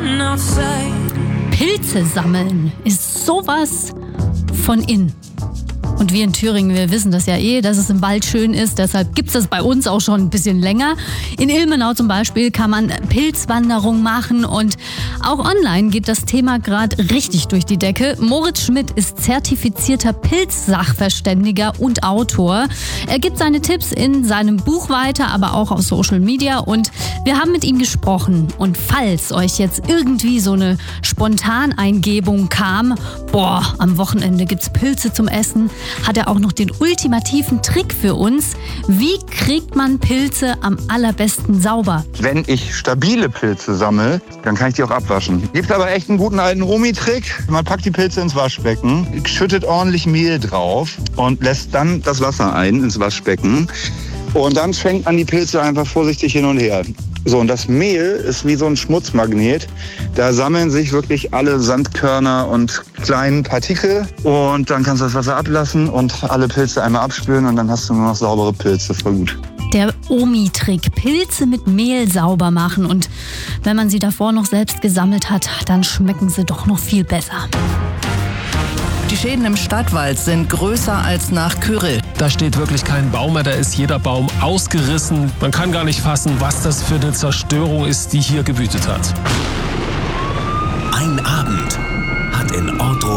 Pilze sammeln ist sowas von in. Und wir in Thüringen, wir wissen das ja dass es im Wald schön ist. Deshalb gibt es das bei uns auch schon ein bisschen länger. In Ilmenau zum Beispiel kann man Pilzwanderung machen. Und auch online geht das Thema gerade richtig durch die Decke. Moritz Schmidt ist zertifizierter Pilzsachverständiger und Autor. Er gibt seine Tipps in seinem Buch weiter, aber auch auf Social Media. Und wir haben mit ihm gesprochen. Und falls euch jetzt irgendwie so eine Spontaneingebung kam, am Wochenende gibt's Pilze zum Essen, hat er auch noch den ultimativen Trick für uns. Wie kriegt man Pilze am allerbesten sauber? Wenn ich stabile Pilze sammle, dann kann ich die auch abwaschen. Gibt aber echt einen guten alten Omi-Trick. Man packt die Pilze ins Waschbecken, schüttet ordentlich Mehl drauf und lässt dann das Wasser ins Waschbecken. Und dann schwenkt man die Pilze einfach vorsichtig hin und her. So, und das Mehl ist wie so ein Schmutzmagnet. Da sammeln sich wirklich alle Sandkörner und kleinen Partikel. Und dann kannst du das Wasser ablassen und alle Pilze einmal abspülen und dann hast du nur noch saubere Pilze. Voll gut. Der Omi-Trick, Pilze mit Mehl sauber machen. Und wenn man sie davor noch selbst gesammelt hat, dann schmecken sie doch noch viel besser. Die Schäden im Stadtwald sind größer als nach Kyrill. Da steht wirklich kein Baum mehr, da ist jeder Baum ausgerissen. Man kann gar nicht fassen, was das für eine Zerstörung ist, die hier gewütet hat. Ein Abend hat in Ordnung.